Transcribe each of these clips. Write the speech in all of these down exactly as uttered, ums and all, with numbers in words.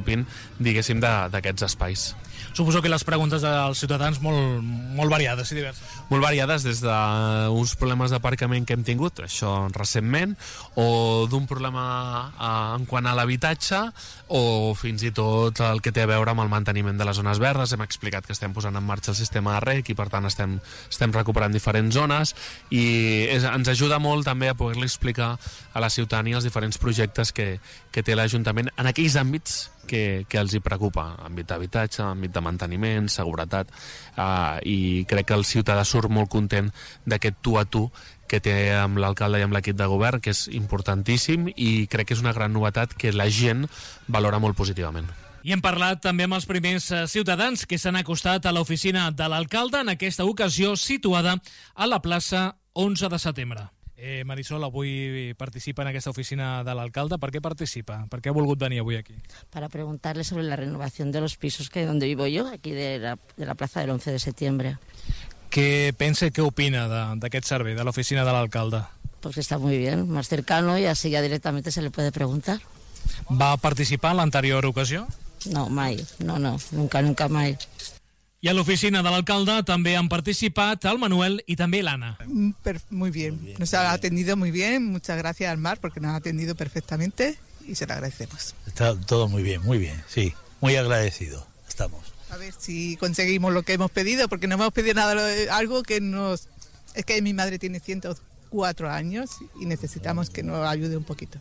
participin, diguéssim, d'aquests espais. Suposo que les preguntes dels ciutadans molt, molt variades i diverses. Molt variades, des d'uns problemes d'aparcament que hem tingut, això recentment, o d'un problema eh, en quant a l'habitatge, o fins i tot el que té a veure amb el manteniment de les zones verdes. Hem explicat que estem posant en marxa el sistema de rec i per tant estem, estem recuperant diferents zones, i és, ens ajuda molt també a poder-li explicar a la ciutadania els diferents projectes que, que té l'Ajuntament en aquells àmbits que, que els hi preocupa, àmbit d'habitatge, àmbit de manteniment, seguretat, eh, i crec que el ciutadà surt molt content d'aquest tu a tu que té amb l'alcalde i amb l'equip de govern, que és importantíssim, i crec que és una gran novetat que la gent valora molt positivament. I hem parlat també amb els primers ciutadans que s'han acostat a l'oficina de l'alcalde, en aquesta ocasió situada a la plaça onze de setembre. Eh, Marisol, avui participa en aquesta oficina de l'alcalde. ¿Por qué participa? ¿Por qué ha volgut venir avui aquí? Para preguntarle sobre la renovación de los pisos que donde vivo yo, aquí de la, de la plaza del once de septiembre. Què pensa, què opina d'aquest servei, de l'oficina de l'alcalde? Pues que está muy bien, más cercano y así ya directamente se le puede preguntar. Va participar en l'anterior ocasió? No, mai, no, no, nunca, nunca mai. I a l'oficina de l'alcalde també han participat el Manuel i també l'Anna. Muy bien, muy bien, nos ha atendido muy bien, muchas gracias al Mar porque nos ha atendido perfectamente y se lo agradecemos. Está todo muy bien, muy bien, sí, muy agradecido, estamos. A ver si conseguimos lo que hemos pedido, porque no hemos pedido nada, algo que nos... Es que mi madre tiene ciento cuatro años y necesitamos que nos ayude un poquito.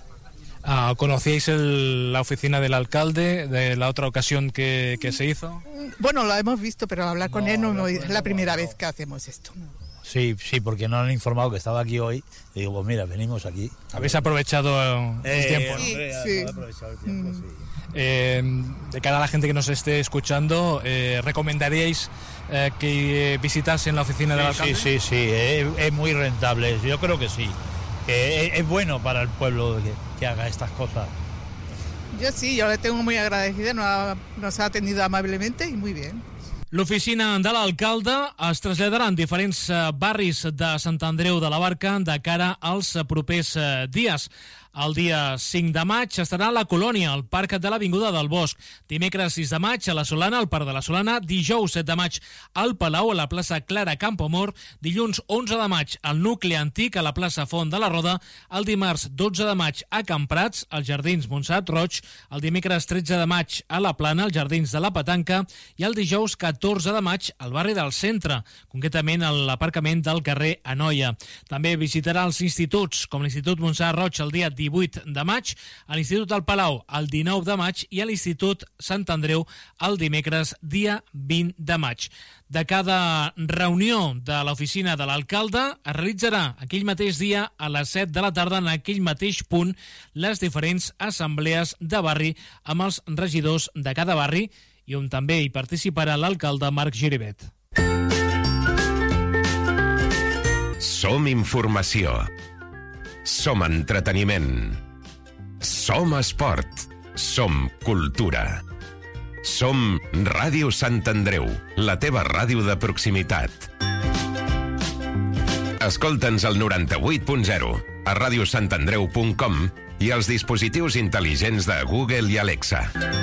Ah, ¿conocíais el, la oficina del alcalde de la otra ocasión que, que se hizo? Bueno, lo hemos visto, pero hablar con no, él no, no, con es él la no, primera no. vez que hacemos esto. Sí, sí, porque nos han informado que estaba aquí hoy. Y digo, pues mira, venimos aquí. ¿Habéis aprovechado el eh, tiempo? ¿no? Sí, hombre, sí. aprovechado el tiempo, Mm. sí. Eh, de cara a la gente que nos esté escuchando, eh, ¿recomendaríais eh, que visitasen la oficina del Sí, alcalde? sí, sí, sí, es, es muy rentable, yo creo que sí. Que es, es bueno para el pueblo que, que haga estas cosas. Yo sí, yo le tengo muy agradecida, nos ha, nos ha atendido amablemente y muy bien. L'oficina de l'alcalde es traslladarà en diferents barris de Sant Andreu de la Barca de cara als propers dies. El dia cinc de maig estarà a la Colònia, al Parc de l'Avinguda del Bosc. Dimecres sis de maig a la Solana, al Parc de la Solana. Dijous set de maig al Palau, a la plaça Clara Campoamor. Dilluns onze de maig al Nucli Antic, a la plaça Font de la Roda. El dimarts dotze de maig a Camprats, als Jardins Montserrat Roig. El dimecres tretze de maig a la Plana, als Jardins de la Petanca. I el dijous catorze de maig al barri del Centre, concretament a l'aparcament del carrer Anoia. També visitarà els instituts, com l'Institut Montserrat Roig el dia divuit de maig, a l'Institut del Palau el dinou de maig i a l'Institut Sant Andreu el dimecres dia vint de maig. De cada reunió de l'oficina de l'alcalde es realitzarà aquell mateix dia a les set de la tarda en aquell mateix punt les diferents assemblees de barri amb els regidors de cada barri i on també hi participarà l'alcalde Marc Giribet. Som informació. Som entreteniment. Som esport. Som cultura. Som Ràdio Sant Andreu, la teva ràdio de proximitat. Escolta'ns al noranta-vuit punt zero, a radiosantandreu punt com i als dispositius intel·ligents de Google i Alexa.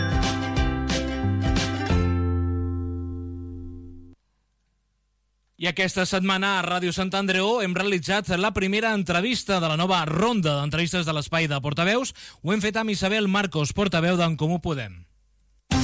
I aquesta setmana a Ràdio Sant Andreu hem realitzat la primera entrevista de la nova ronda d'entrevistes de l'Espai de Portaveus. Ho hem fet amb Isabel Marcos, portaveu d'en Comú Podem.